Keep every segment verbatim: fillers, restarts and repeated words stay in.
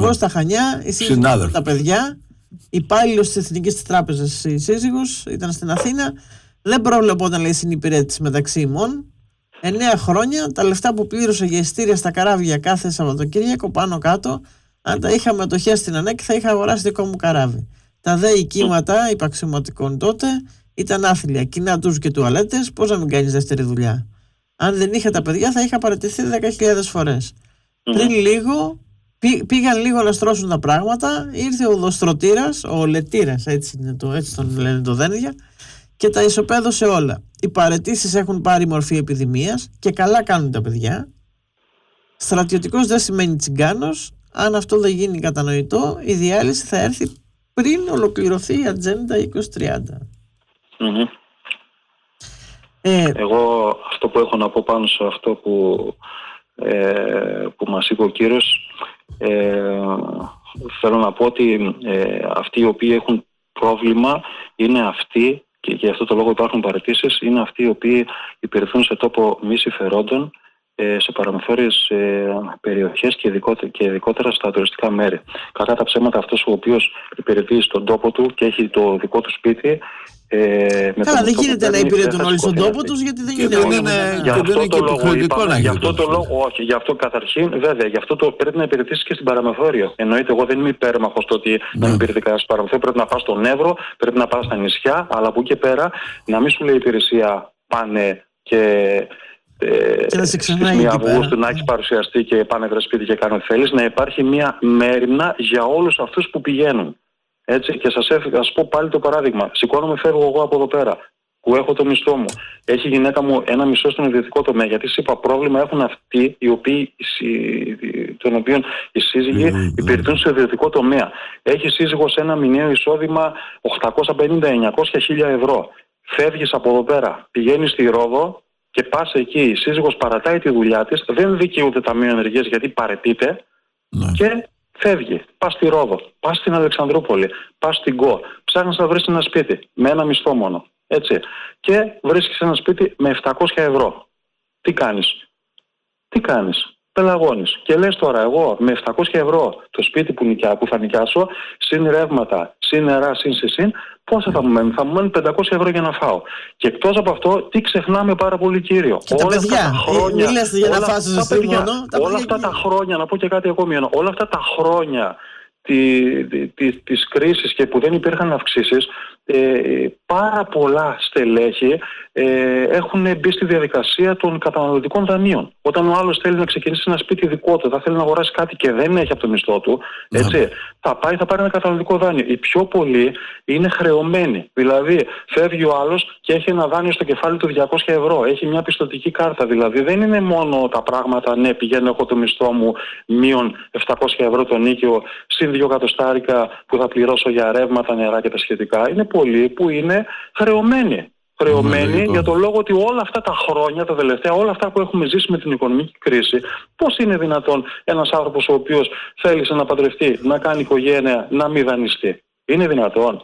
Εγώ στα Χανιά, η σύζυγος με τα παιδιά, υπάλληλος της Εθνικής Τράπεζας η σύζυγος, ήταν στην Αθήνα. Δεν προβλεπόταν, λέει, συνυπηρέτηση μεταξύ ημών. Εννέα χρόνια, τα λεφτά που πλήρωσα για ειστήρια στα καράβια κάθε Σαββατοκύριακο πάνω κάτω, αν τα είχα μετοχές στην ΑΝΕΚ, θα είχα αγοράσει δικό μου καράβι. Τα δε οικήματα υπαξιωματικών τότε ήταν άθλια, κοινά τους και τουαλέτες. Πώς να μην κάνεις δεύτερη δουλειά? Αν δεν είχα τα παιδιά, θα είχα παραιτηθεί δέκα χιλιάδες φορές. Mm. Πριν λίγο, πή, πήγαν λίγο να στρώσουν τα πράγματα, ήρθε ο οδοστρωτήρας, ο λετήρας, έτσι, είναι το, έτσι τον λένε το δένδια, και τα ισοπαίδωσε όλα. Οι παραιτήσεις έχουν πάρει μορφή επιδημίας και καλά κάνουν τα παιδιά. Στρατιωτικός δεν σημαίνει τσιγκάνος. Αν αυτό δεν γίνει κατανοητό, η διάλυση θα έρθει πριν ολοκληρωθεί η Ατζέντα είκοσι τριάντα. Mm-hmm. Ε, Εγώ αυτό που έχω να πω πάνω σε αυτό που, ε, που μας είπε ο κύριος, ε, θέλω να πω ότι ε, αυτοί οι οποίοι έχουν πρόβλημα είναι αυτοί, και για αυτό το λόγο υπάρχουν παραιτήσεις, είναι αυτοί οι οποίοι υπηρετούν σε τόπο μη συμφερόντων, σε παραμεθόριες ε, περιοχές και ειδικότερα, και ειδικότερα στα τουριστικά μέρη. Κατά τα ψέματα, αυτός ο οποίος υπηρετεί στον τόπο του και έχει το δικό του σπίτι. Ε, Καλά, δεν γίνεται να υπηρετούν όλοι στον τόπο τους, γιατί δεν είναι όλοι. Γι' αυτό το λόγο είπαμε, γι' αυτό το λόγο, όχι, γι' αυτό καταρχήν, βέβαια, γι' αυτό το πρέπει να υπηρετήσει και στην παραμεθόριο. Εννοείται, εγώ δεν είμαι υπέρμαχος το ότι να μην υπηρετεί κανένα στην παραμεθόριο, πρέπει να πας στον Εύρο, πρέπει να πας στα νησιά, αλλά από εκεί και πέρα να μην σου λέει η υπηρεσία πάνε και. Στις μία Αυγούστου να έχεις παρουσιαστεί και πάνε βρε σπίτι και κάνω ό,τι θέλεις, να υπάρχει μια μέριμνα για όλους αυτούς που πηγαίνουν. Έτσι, και σας, έφυγα, σας πω πάλι το παράδειγμα. Σηκώνομαι, φεύγω εγώ από εδώ πέρα, που έχω το μισθό μου. Έχει η γυναίκα μου ένα μισθό στον ιδιωτικό τομέα. Γιατί σας είπα, πρόβλημα έχουν αυτοί οι οποίοι, των οποίων οι σύζυγοι mm-hmm. υπηρετούν στο ιδιωτικό τομέα. Έχει σύζυγος ένα μηνιαίο εισόδημα οκτακόσια πενήντα με εννιακόσια χίλια ευρώ. Φεύγεις από εδώ πέρα, πηγαίνεις στη Ρόδο. Και πας εκεί, η σύζυγος παρατάει τη δουλειά της, δεν δικαιούται ταμείο ενεργείας γιατί παραιτείται ναι. και φεύγει. Πας στη Ρόδο, πας στην Αλεξανδρούπολη, πας στην Κο, ψάχνεις να βρεις ένα σπίτι με ένα μισθό μόνο. Έτσι. Και βρίσκεις ένα σπίτι με επτακόσια ευρώ. Τι κάνεις? Τι κάνεις? Πελαγώνεις. Και λες τώρα, εγώ με επτακόσια ευρώ το σπίτι που, νοικιά, που θα νοικιάσω, συν ρεύματα, συν νερά, συν συν συν, πόσα θα μου μένουν? Θα μου μένουν πεντακόσια ευρώ για να φάω. Και εκτός από αυτό, τι ξεχνάμε πάρα πολύ, κύριο? Και όλα τα παιδιά, αυτά τα χρόνια, ε, λες για να φάσεις εσύ μόνο, τα όλα αυτά τα χρόνια, να πω και κάτι ακόμη, όλα αυτά τα χρόνια τη, τη, τη, της κρίσης και που δεν υπήρχαν αυξήσεις, ε, πάρα πολλά στελέχη ε, έχουν μπει στη διαδικασία των καταναλωτικών δανείων. Όταν ο άλλος θέλει να ξεκινήσει ένα σπίτι δικό του, θα θέλει να αγοράσει κάτι και δεν έχει από το μισθό του, έτσι, ναι. θα πάει, θα πάρει ένα καταναλωτικό δάνειο. Οι πιο πολλοί είναι χρεωμένοι. Δηλαδή, φεύγει ο άλλος και έχει ένα δάνειο στο κεφάλι του διακόσια ευρώ. Έχει μια πιστωτική κάρτα. Δηλαδή, δεν είναι μόνο τα πράγματα, ναι, πηγαίνω, έχω το μισθό μου, μείον επτακόσια ευρώ το νίκιο, συν δύο εκατοστάρικα που θα πληρώσω για ρεύματα, νερά και τα σχετικά. Είναι πολλοί που είναι χρεωμένοι. Χρεωμένοι mm, για το λόγο ότι όλα αυτά τα χρόνια, τα τελευταία, όλα αυτά που έχουμε ζήσει με την οικονομική κρίση, πώς είναι δυνατόν ένας άνθρωπος ο οποίος θέλησε να παντρευτεί, να κάνει οικογένεια, να μην δανειστεί? Είναι δυνατόν?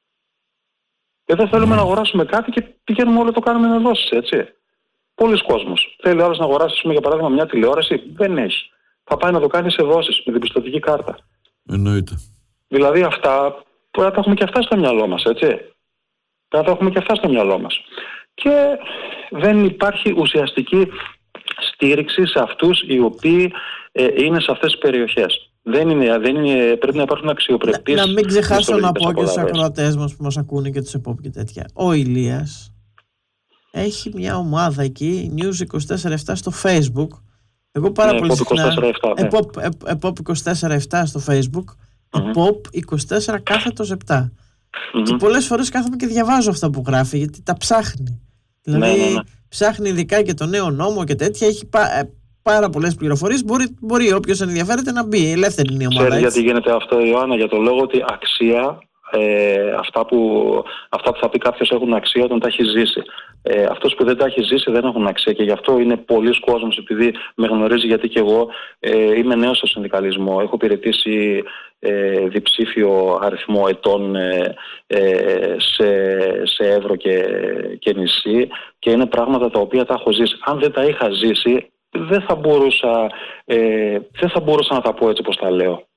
Και δεν θέλουμε mm. να αγοράσουμε κάτι και πηγαίνουμε όλο το κάνουμε να δώσεις, έτσι. Πολλοί κόσμος θέλει άλλος να αγοράσει, για παράδειγμα, μια τηλεόραση, δεν έχει. Θα πάει να το κάνει σε δόσεις με την πιστωτική κάρτα. Εννοείται. Δηλαδή αυτά πρέπει να τα έχουμε και αυτά στο μυαλό μας, έτσι. Πρέπει να τα έχουμε και αυτά στο μυαλό μας. Και δεν υπάρχει ουσιαστική στήριξη σε αυτούς οι οποίοι ε, είναι σε αυτές τις περιοχές. Δεν είναι, δεν είναι, πρέπει να υπάρχουν αξιοπρεπείς. Να, να μην ξεχάσω να πω και στους ακροατές μας που μας ακούνε και τους επόπ και τέτοια. Ο Ηλίας έχει μια ομάδα εκεί, News είκοσι τέσσερα επτά στο Facebook. Εγώ πάρα ναι, πολύ συχνά επόπ είκοσι τέσσερα επτά στο Facebook, επόπ είκοσι τέσσερα κάθετος επτά. Mm-hmm. Και πολλές φορές κάθομαι και διαβάζω αυτά που γράφει, γιατί τα ψάχνει. Δηλαδή ναι, ναι, ναι. ψάχνει ειδικά και το νέο νόμο και τέτοια, έχει πά, πάρα πολλές πληροφορίες. Μπορεί, μπορεί όποιος ενδιαφέρεται να μπει, ελεύθερη είναι η ομάδα. Ξέρει γιατί γίνεται αυτό, Ιωάννα? Για το λόγο ότι αξία, ε, αυτά, που, αυτά που θα πει κάποιος έχουν αξία όταν τα έχει ζήσει. Ε, αυτός που δεν τα έχει ζήσει δεν έχουν αξία, και γι' αυτό είναι πολλοί κόσμος, επειδή με γνωρίζει, γιατί και εγώ ε, είμαι νέος στο συνδικαλισμό, έχω υπηρετήσει ε, διψήφιο αριθμό ετών ε, ε, σε, σε Εύρο και, και νησί, και είναι πράγματα τα οποία τα έχω ζήσει. Αν δεν τα είχα ζήσει δεν θα μπορούσα, ε, δεν θα μπορούσα να τα πω έτσι όπως τα λέω.